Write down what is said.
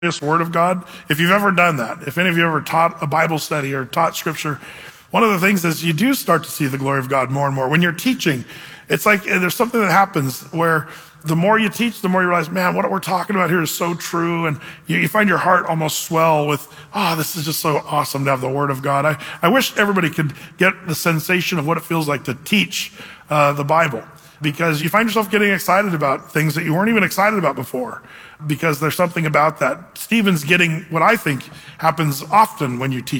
Word of God. If you've ever done that, if any of you ever taught a Bible study or taught scripture, one of the things is you do start to see the glory of God more and more. When you're teaching, it's like there's something that happens where the more you teach, the more you realize, man, what we're talking about here is so true. And you find your heart almost swell with, this is just so awesome to have the Word of God. I wish everybody could get the sensation of what it feels like to teach the Bible, because you find yourself getting excited about things that you weren't even excited about before, because there's something about that. Stephen's getting what I think happens often when you teach.